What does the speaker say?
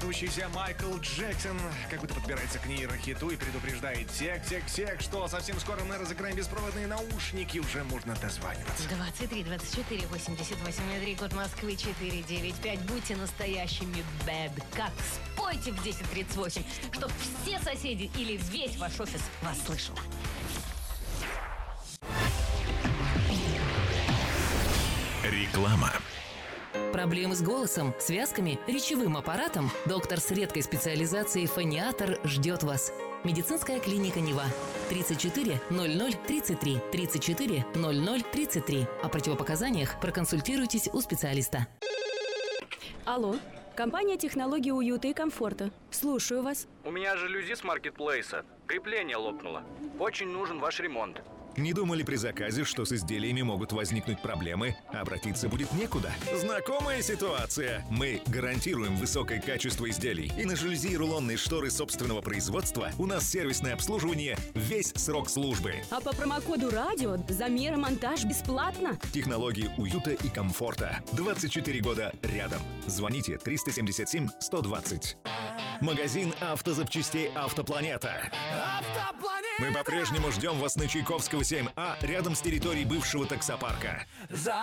трясущийся Майкл Джексон как будто подбирается к нейрохиту и предупреждает всех, что совсем скоро мы разыграем беспроводные наушники, уже можно дозваниваться. 23 24 88 3, код Москвы 495. Будьте настоящими bad как. Спойте в 10:38, чтоб все соседи или весь ваш офис вас слышал. Реклама. Проблемы с голосом, связками, речевым аппаратом? Доктор с редкой специализацией фониатор ждет вас. Медицинская клиника Нева. 34 00 33 34 00 33. О противопоказаниях проконсультируйтесь у специалиста. Алло, компания технологии уюта и комфорта. Слушаю вас. У меня жалюзи с маркетплейса. Крепление лопнуло. Очень нужен ваш ремонт. Не думали при заказе, что с изделиями могут возникнуть проблемы, а обратиться будет некуда? Знакомая ситуация. Мы гарантируем высокое качество изделий. И на жалюзи и рулонные шторы собственного производства у нас сервисное обслуживание весь срок службы. А по промокоду «Радио» замер и монтаж бесплатно. Технологии уюта и комфорта. 24 года рядом. Звоните 377 120. Магазин автозапчастей «Автопланета». Мы по-прежнему ждем вас на Чайковского, 7А, рядом с территорией бывшего таксопарка.